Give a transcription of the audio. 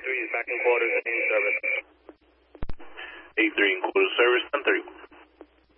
A3 is back in quarters in service. A3 in quarters service, 10-3.